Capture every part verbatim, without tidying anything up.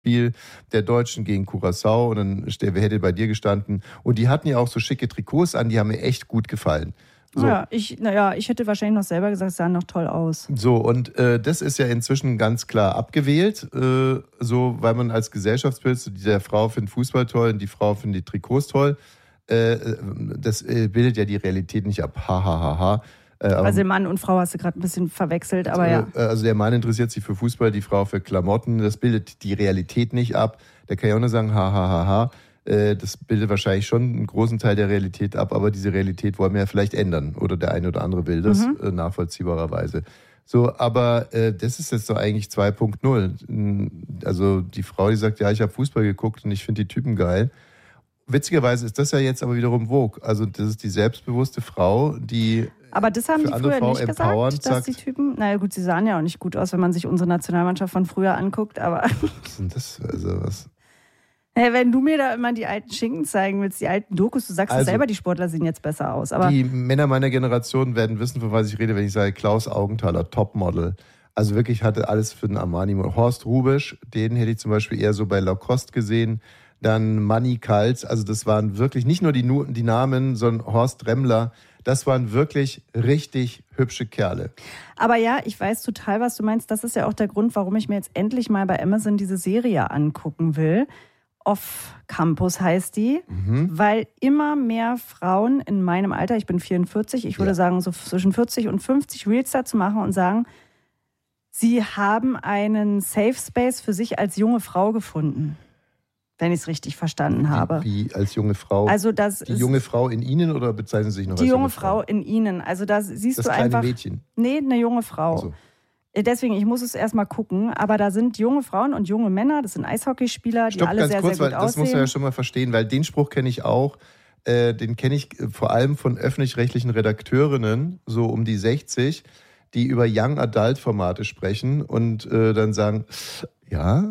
Spiel der Deutschen gegen Curaçao und dann wer hätte bei dir gestanden. Und die hatten ja auch so schicke Trikots an, die haben mir echt gut gefallen. So. Ja, ich, naja, ich hätte wahrscheinlich noch selber gesagt, es sah noch toll aus. So, und äh, das ist ja inzwischen ganz klar abgewählt, äh, so, weil man als Gesellschaftsbild, so die der Frau findet Fußball toll und die Frau findet die Trikots toll. Äh, das äh, bildet ja die Realität nicht ab. Ha, ha, ha, ha. Äh, also Mann und Frau hast du gerade ein bisschen verwechselt, aber äh, ja. Also der Mann interessiert sich für Fußball, die Frau für Klamotten. Das bildet die Realität nicht ab. Der kann ja auch nur sagen, ha, ha, ha, ha. Das bildet wahrscheinlich schon einen großen Teil der Realität ab, aber diese Realität wollen wir ja vielleicht ändern. Oder der eine oder andere will das mhm. nachvollziehbarerweise. So, aber äh, das ist jetzt doch eigentlich zwei Punkt null. Also die Frau, die sagt, ja, ich habe Fußball geguckt und ich finde die Typen geil. Witzigerweise ist das ja jetzt aber wiederum Vogue. Also das ist die selbstbewusste Frau, die aber das haben die früher Frau nicht gesagt, dass sagt, die Typen, naja gut, sie sahen ja auch nicht gut aus, wenn man sich unsere Nationalmannschaft von früher anguckt, aber... Was ist denn das? Also was... Hey, wenn du mir da immer die alten Schinken zeigen willst, die alten Dokus, du sagst also, selber, die Sportler sehen jetzt besser aus. Aber die Männer meiner Generation werden wissen, von was ich rede, wenn ich sage, Klaus Augenthaler, Topmodel. Also wirklich hatte alles für den Armani. Horst Rubisch, den hätte ich zum Beispiel eher so bei Lacoste gesehen. Dann Manny Kals, also das waren wirklich nicht nur die, die Namen, sondern Horst Remmler. Das waren wirklich richtig hübsche Kerle. Aber ja, ich weiß total, was du meinst. Das ist ja auch der Grund, warum ich mir jetzt endlich mal bei Amazon diese Serie angucken will. Off-Campus heißt die, mhm. weil immer mehr Frauen in meinem Alter, ich bin vierundvierzig, ich würde ja. sagen so zwischen vierzig und fünfzig Reels dazu machen und sagen, sie haben einen Safe Space für sich als junge Frau gefunden, wenn ich es richtig verstanden habe. Wie, wie als junge Frau? Also das die junge Frau in Ihnen oder bezeichnen Sie sich noch die als junge junge Frau? Frau in Ihnen. Also da siehst das du kleine einfach... Mädchen? Nee, eine junge Frau. Also. Deswegen, ich muss es erstmal gucken, aber da sind junge Frauen und junge Männer, das sind Eishockeyspieler, die Stopp, alle ganz sehr, kurz, sehr gut weil das aussehen. muss man ja schon mal verstehen, weil den Spruch kenne ich auch, äh, den kenne ich vor allem von öffentlich-rechtlichen Redakteurinnen, so um die sechzig, die über Young Adult Formate sprechen und äh, dann sagen, ja,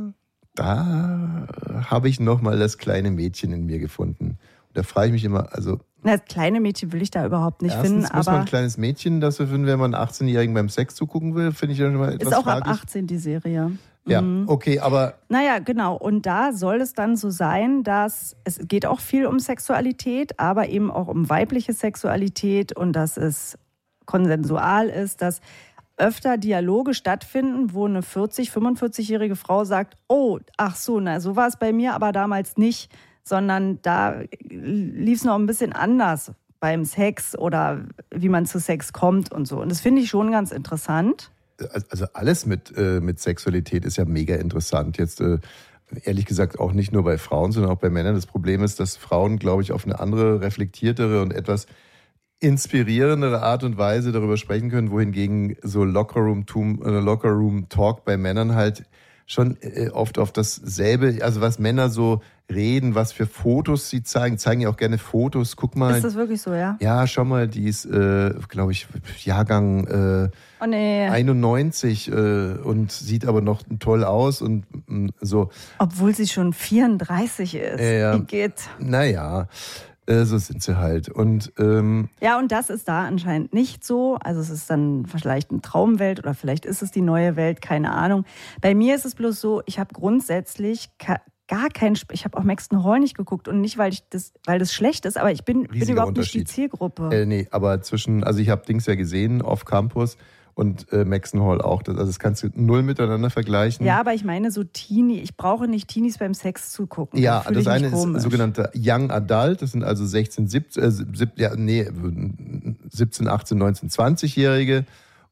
da habe ich nochmal das kleine Mädchen in mir gefunden. Und da frage ich mich immer, also... Na, das kleine Mädchen will ich da überhaupt nicht Erstens finden. muss aber man ein kleines Mädchen dafür finden, wenn man einen achtzehnjährigen beim Sex zugucken will, finde ich dann immer etwas ist auch fraglich. ab achtzehn die Serie. Ja, mhm. okay, aber... Naja, genau. Und da soll es dann so sein, dass es geht auch viel um Sexualität, aber eben auch um weibliche Sexualität und dass es konsensual ist, dass öfter Dialoge stattfinden, wo eine vierzig-, fünfundvierzigjährige Frau sagt, oh, ach so, na, so war es bei mir aber damals nicht, sondern da lief es noch ein bisschen anders beim Sex oder wie man zu Sex kommt und so. Und das finde ich schon ganz interessant. Also alles mit, äh, mit Sexualität ist ja mega interessant. Jetzt äh, ehrlich gesagt auch nicht nur bei Frauen, sondern auch bei Männern. Das Problem ist, dass Frauen, glaube ich, auf eine andere, reflektiertere und etwas inspirierendere Art und Weise darüber sprechen können, wohingegen so Lockerroom-Talk äh, Lockerroom-Talk bei Männern halt schon äh, oft auf dasselbe, also was Männer so reden, was für Fotos sie zeigen, zeigen ja auch gerne Fotos. Guck mal. Ist das wirklich so, ja? Ja, schau mal, die ist, äh, glaube ich, Jahrgang äh, oh, nee. einundneunzig äh, und sieht aber noch toll aus und mh, so. Obwohl sie schon vierunddreißig ist. Äh, Wie geht? Naja, äh, so sind sie halt. Und ähm, ja, und das ist da anscheinend nicht so. Also es ist dann vielleicht eine Traumwelt oder vielleicht ist es die neue Welt, keine Ahnung. Bei mir ist es bloß so, ich habe grundsätzlich gar keinen, ich habe auch Maxton Hall nicht geguckt und nicht, weil ich das, weil das schlecht ist, aber ich bin, bin überhaupt nicht die Zielgruppe. Äh, nee, aber zwischen, also ich habe Dings ja gesehen, Off Campus und äh, Maxton Hall auch. Das, also das kannst du null miteinander vergleichen. Ja, aber ich meine so Teenie, ich brauche nicht Teenies beim Sex zugucken. Ja, da das eine ist komisch. sogenannte Young Adult, das sind also sechzehn, siebzehn, äh, sieb, ja, nee, siebzehn, achtzehn, neunzehn, zwanzig-Jährige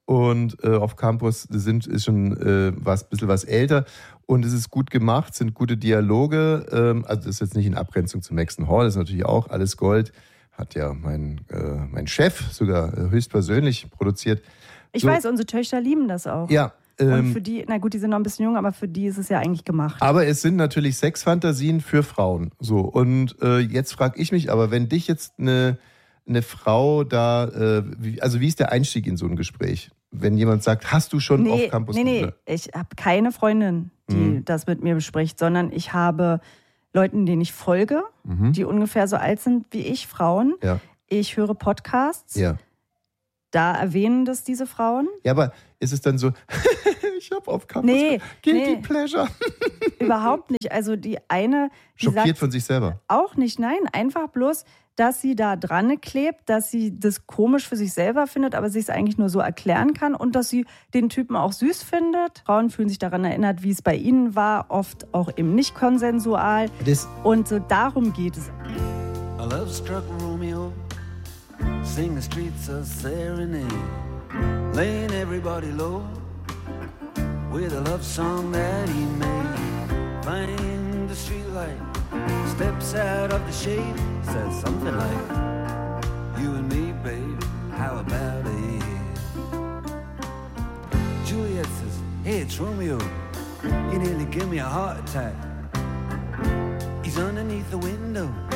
und äh, auf Campus sind, ist schon äh, was, ein bisschen was älter. Und es ist gut gemacht, sind gute Dialoge. Ähm, also das ist jetzt nicht in Abgrenzung zu Maxton Hall, das ist natürlich auch alles Gold. Hat ja mein, äh, mein Chef sogar äh, höchstpersönlich produziert. Ich so. weiß, unsere Töchter lieben das auch. Ja. Ähm, Und für die, na gut, die sind noch ein bisschen jung, aber für die ist es ja eigentlich gemacht. Aber es sind natürlich Sexfantasien für Frauen. So. Und äh, jetzt frage ich mich aber, wenn dich jetzt eine, eine Frau da, äh, wie, also wie ist der Einstieg in so ein Gespräch? Wenn jemand sagt, hast du schon nee, auf Campus? Nee, nee, ich habe keine Freundin, die mhm. das mit mir bespricht, sondern ich habe Leuten, denen ich folge, mhm. die ungefähr so alt sind wie ich, Frauen. Ja. Ich höre Podcasts. Ja. Da erwähnen das diese Frauen. Ja, aber ist es dann so, ich habe auf Campus nee, Guilty nee. Pleasure. Überhaupt nicht. Also die eine... Die Schockiert sagt von sich selber. Auch nicht, nein. Einfach bloß, dass sie da dran klebt, dass sie das komisch für sich selber findet, aber sich es eigentlich nur so erklären kann und dass sie den Typen auch süß findet. Frauen fühlen sich daran erinnert, wie es bei ihnen war, oft auch eben nicht konsensual. Das und so darum geht es. A love-struck Romeo, sing the streets a serenade, laying everybody low with a love song that he made. Find the streetlight, steps out of the shade, says something like, you and me, babe, how about it? Juliet says, hey, it's Romeo, you nearly give me a heart attack. He's underneath the window,